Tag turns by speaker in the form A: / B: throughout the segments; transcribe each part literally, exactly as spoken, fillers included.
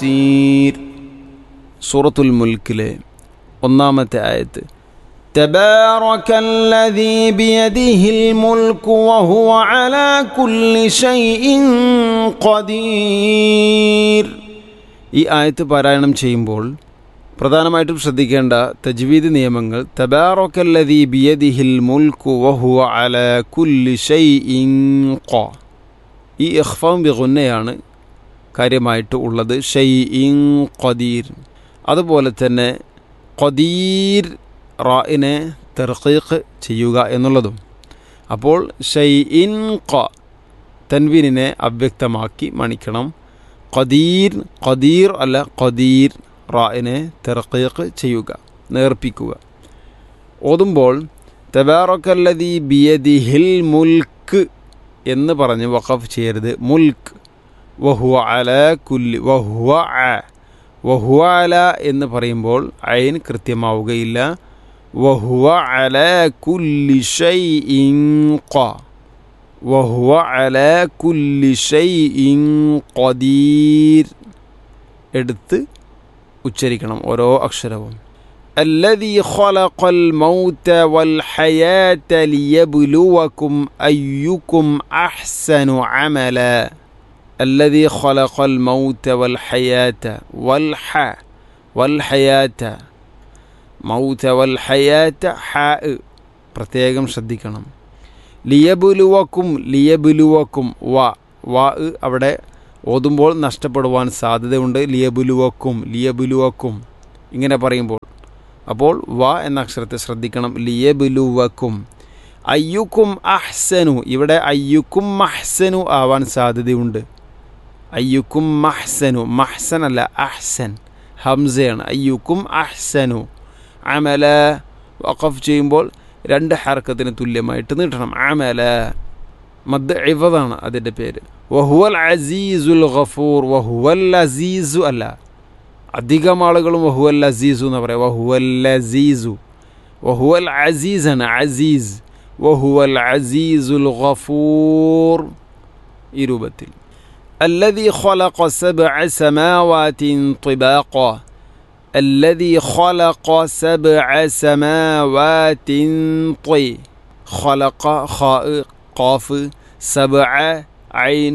A: ഹസീർ. സൂറത്തുൽ മുൽക്കിലെ ഒന്നാമത്തെ ആയത്ത് തബാറകല്ലദീ ബിയദിഹിൽ മുൽക്കു വഹുവ അലാ കുല്ലി ഷൈഇൻ ഖദീർ. ഈ ആയത്ത് പാരായണം ചെയ്യുമ്പോൾ പ്രധാനമായിട്ടും ശ്രദ്ധിക്കേണ്ട തജ്വീദ് നിയമങ്ങൾ തബാറകല്ലദീ ബിയദിഹിൽ മുൽക്കു വഹുവ അലാ കുല്ലി ഷൈഇൻ ഖ. ഈ ഇഖ്ഫാം ബിഗുന്നയാണ് കാര്യമായിട്ട് ഉള്ളത്. ഷൈഇൻ ഖദീർ. അതുപോലെ തന്നെ ഖദീർ റാഇനെ തർഖീഖ് ചെയ്യുക എന്നുള്ളതും. അപ്പോൾ ഷൈഇൻ ഖ തൻവീനിനെ അവ്യക്തമാക്കി മണിക്കണം. ഖദീർ ഖദീർ അല്ല ഖദീർ റാഇനെ തർഖീഖ് ചെയ്യുക, നേർപ്പിക്കുക. ഓതുമ്പോൾ തബാറകല്ലദീ ബിയദിഹിൽ മുൽക്ക് എന്ന് പറഞ്ഞ് വഖഫ് ചെയ്യരുത്. മുൽക്ക് വഹുവ അലാ കുല്ലി വഹുവ അ വഹുവ അല എന്ന് പറയുമ്പോൾ ഐൻ കൃത്യമാവുകയില്ല. വഹുവ അലാ കുല്ലി ഷൈഇൻ ഖ വഹുവ അലാ കുല്ലി ഷൈഇൻ ഖദീർ എടുത്ത് ഉച്ചരിക്കണം ഓരോ അക്ഷരവും. الذي خلق الموت والحياة ليبلوكم أيكم أحسن عملا. الذي خلق الموت والحياة والح والحياة موت والحياة حاء പ്രത്യേകം ശ്രദ്ധിക്കണം. ലിയബുലുവക്കും ലിയബുലുവക്കും വ വ അവിടെ ഓതുമ്പോൾ നഷ്ടപ്പെടുവാൻ സാധ്യതയുണ്ട്. ലിയബുലുവക്കും ലിയബുലുവക്കും ഇങ്ങനെ പറയുമ്പോൾ അപ്പോൾ വ എന്ന അക്ഷരത്തെ ശ്രദ്ധിക്കണം. ലിയബുലുവക്കും. അയ്യുക്കും അഹ്സനു ഇവിടെ അയ്യുക്കും മഹ്സനു ആവാൻ സാധ്യതയുണ്ട്. അയ്യുക്കും മഹ്സനു മഹ്സൻ അല്ല അഹ്സൻ ഹംസയാണ്. അയ്യുക്കും അഹ്സനു. അമല വഖഫ് ചെയ്യുമ്പോൾ രണ്ട് ഹർക്കത്തിന് തുല്യമായിട്ട് നീട്ടണം. അമല മദ് ഇവദാണ് അതിൻ്റെ പേര്. വഹുവൽ അസീസുൽ ഗഫൂർ. വഹുവൽ അസീസു അല്ല. അധികം ആളുകളും വഹുവൽ അസീസു എന്ന് പറയാം. വഹുവൽ അസീസു വഹുവൽ അസീസാണ് അസീസ്. വഹുവൽ അസീസുൽ ഗഫൂർ ഈ രൂപത്തിൽ. الذي خلق سبع سماوات طباقا. الذي خلق سبع سماوات طي خلق خاء قاف سبع عين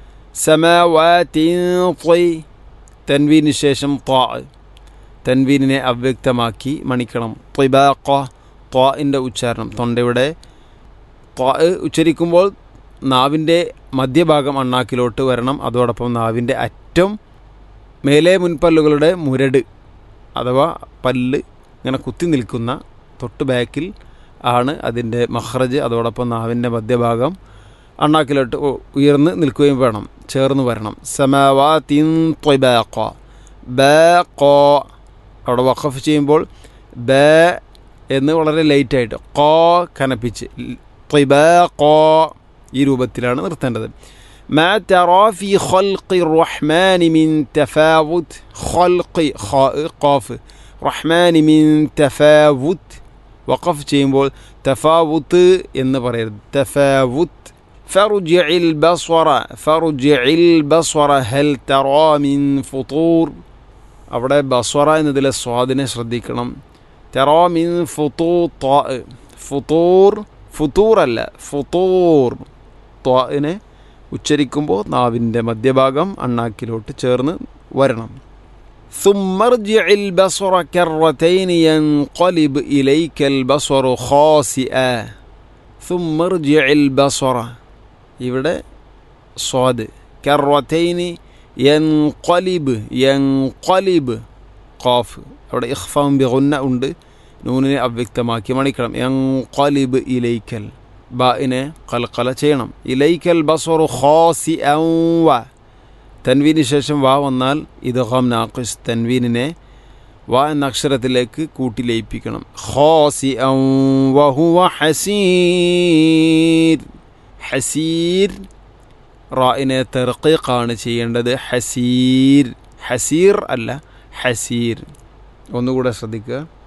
A: سماوات طي തൻവീന് ശേഷം ത്വാ തൻവീനിനെ അവ്യക്തമാക്കി മണിക്കണം. ത്വബാഖ ത്വാഇൻ്റെ ഉച്ചാരണം തൊണ്ടയുടെ ത്വാ ഉച്ചരിക്കുമ്പോൾ നാവിൻ്റെ മധ്യഭാഗം അണ്ണാക്കിലോട്ട് വരണം. അതോടൊപ്പം നാവിൻ്റെ അറ്റം മേലെ മുൻപല്ലുകളുടെ മുരട് അഥവാ പല്ല് ഇങ്ങനെ കുത്തി നിൽക്കുന്ന തൊട്ട് ബാക്കിൽ ആണ് അതിൻ്റെ മഖ്റജ്. അതോടൊപ്പം നാവിൻ്റെ മധ്യഭാഗം അണ്ണാക്കിലോട്ട് ഉയർന്ന് നിൽക്കുകയും വേണം, ചേർന്ന് വരണം. സമാവാതിൻ ത്വബാഖ ബാഖ അവിടെ വഖഫ് ചെയ്യുമ്പോൾ ബ എന്ന് വളരെ ലൈറ്റായിട്ട് ഖ കനപ്പിച്ച് ത്വബാഖ ഈ രൂപത്തിലാണ് നിർത്തേണ്ടത്. മാ തറാ ഫീ ഖൽഖി റഹ്മാനി മിൻ തഫാവുത്. ഖൽഖി ഖാ ഖാഫ് റഹ്മാനി മിൻ തഫാവുത് വഖഫ് ചെയ്യുമ്പോൾ തഫാവുത്ത് എന്ന് പറയരുത്. തഫാവുത്ത്. فرجع البصر فرجع البصر هل ترى من فطور. അവിടെ ബസ്വറ എന്നതിലെ സ്വാദിനെ ശ്രദ്ധിക്കണം. തറാ മിൻ ഫുതൂർ ഫുതൂർ ഫുതൂർ അല്ല ഫുതൂർ. ത്വാഇനെ ഉച്ചരിക്കുമ്പോൾ നാവിൻ്റെ മധ്യഭാഗം അണ്ണാക്കിലോട്ട് ചേർന്ന് വരണം. ثم ارجع البصر كرتين ينقلب إليك البصر خاسئا. ثم ارجع البصر ഇവിടെ സ്വാദ് കറത്തൈനി യൻഖലിബ് യൻഖലിബ് ഖാഫ് അവിടെ ഇഖ്ഫാം ബിഗുന്ന ഉണ്ട്. നൂനിനെ അവ്യക്തമാക്കി മണിക്കണം. യൻഖലിബ് ഇലൈക്കൽ ബാഇനെ ഖൽഖല ചെയ്യണം. ഇലൈക്കൽ ബസ്വറു ഖാസിഅൻ വ തൻവീന് ശേഷം വാ വന്നാൽ ഇദ്ഗാം നാഖിസ് തൻവീനിനെ വാ എന്ന അക്ഷരത്തിലേക്ക് കൂട്ടി ലയിപ്പിക്കണം. ഖാസിഅൻ വഹുവ ഹസീർ. ഹസീർ റാഇനെ തർഖീഖാണ് ചെയ്യേണ്ടത്. ഹസീർ ഹസീർ അല്ല ഹസീർ. ഒന്നുകൂടെ ശ്രദ്ധിക്കുക.